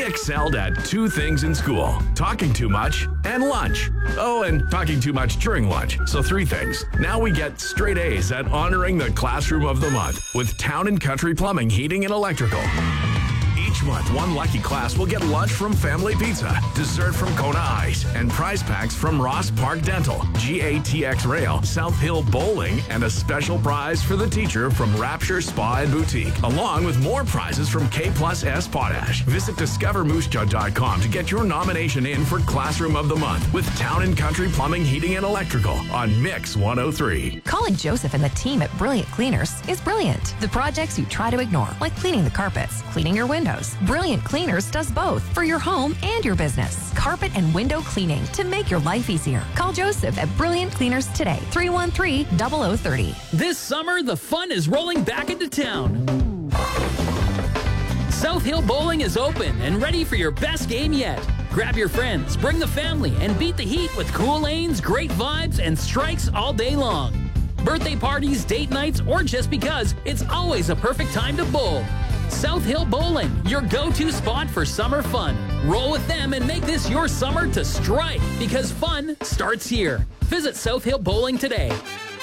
excelled at two things in school: talking too much and lunch. Oh, and talking too much during lunch. So 3 things. Now we get straight A's at honoring the Classroom of the Month with Town & Country Plumbing, Heating and Electrical. Each month, one lucky class will get lunch from Family Pizza, dessert from Kona Ice, and prize packs from Ross Park Dental, GATX Rail, South Hill Bowling, and a special prize for the teacher from Rapture Spa and Boutique, along with more prizes from K+S Potash. Visit discovermoosjaw.com to get your nomination in for Classroom of the Month with Town & Country Plumbing, Heating and Electrical on Mix 103. Calling Joseph and the team at Brilliant Cleaners is brilliant. The projects you try to ignore, like cleaning the carpets, cleaning your windows. Brilliant Cleaners does both for your home and your business. Carpet and window cleaning to make your life easier. Call Joseph at Brilliant Cleaners today, 313-0030. This summer, the fun is rolling back into town. South Hill Bowling is open and ready for your best game yet. Grab your friends, bring the family, and beat the heat with cool lanes, great vibes, and strikes all day long. Birthday parties, date nights, or just because, it's always a perfect time to bowl. South Hill Bowling, your go-to spot for summer fun. Roll with them and make this your summer to strike, because fun starts here. Visit South Hill Bowling today.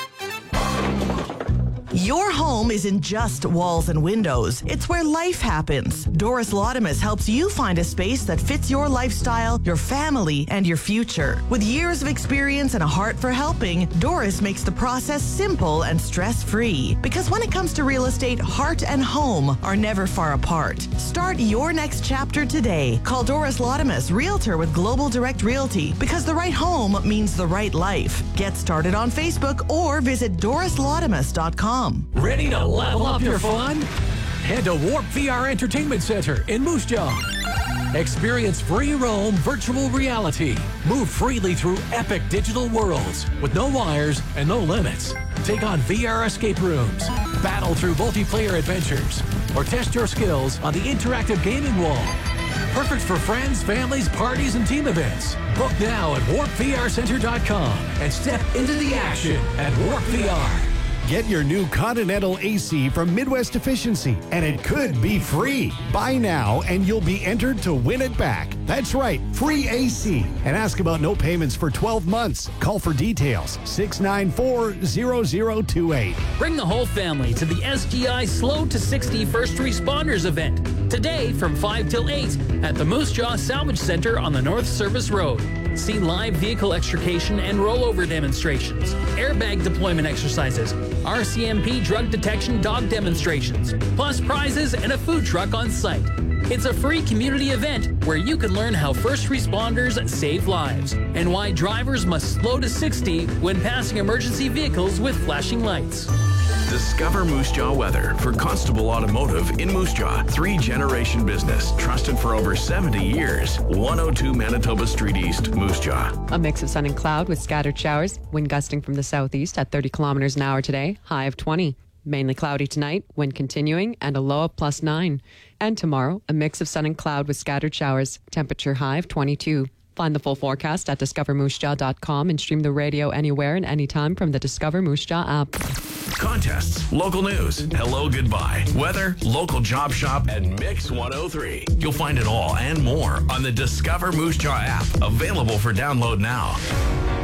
Your home isn't just walls and windows. It's where life happens. Doris Laudamus helps you find a space that fits your lifestyle, your family, and your future. With years of experience and a heart for helping, Doris makes the process simple and stress-free. Because when it comes to real estate, heart and home are never far apart. Start your next chapter today. Call Doris Laudamus, Realtor with Global Direct Realty, because the right home means the right life. Get started on Facebook or visit dorislaudamus.com. Ready to level up your fun? Head to Warp VR Entertainment Center in Moose Jaw. Experience free roam virtual reality. Move freely through epic digital worlds with no wires and no limits. Take on VR escape rooms, battle through multiplayer adventures, or test your skills on the interactive gaming wall. Perfect for friends, families, parties, and team events. Book now at warpvrcenter.com and step into the action at Warp VR. Get your new Continental AC from Midwest Efficiency, and it could be free. Buy now, and you'll be entered to win it back. That's right, free AC. And ask about no payments for 12 months. Call for details, 694-0028. Bring the whole family to the SGI Slow to 60 First Responders event. Today from 5 till 8 at the Moose Jaw Salvage Center on the North Service Road. See live vehicle extrication and rollover demonstrations, airbag deployment exercises, RCMP drug detection dog demonstrations, plus prizes and a food truck on site. It's a free community event where you can learn how first responders save lives and why drivers must slow to 60 when passing emergency vehicles with flashing lights. Discover Moose Jaw Weather for Constable Automotive in Moose Jaw. 3-generation business, trusted for over 70 years. 102 Manitoba Street East, Moose Jaw. A mix of sun and cloud with scattered showers. Wind gusting from the southeast at 30 kilometers an hour today. High of 20. Mainly cloudy tonight, wind continuing, and a low of +9. And tomorrow, a mix of sun and cloud with scattered showers. Temperature high of 22. Find the full forecast at discovermoosejaw.com and stream the radio anywhere and anytime from the Discover Moose Jaw app. Contests, local news, hello, goodbye, weather, local job shop, and Mix 103. You'll find it all and more on the Discover Moose Jaw app, available for download now.